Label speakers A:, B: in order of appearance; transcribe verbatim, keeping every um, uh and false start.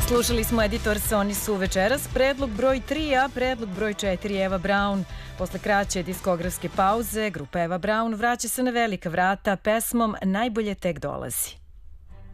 A: Slušali smo Editor Oni su večeras, predlog broj tri, a predlog broj četiri Eva Braun. Posle kraće diskografske pauze, grupa Eva Braun vraća se na velika vrata pesmom Najbolje tek dolazi.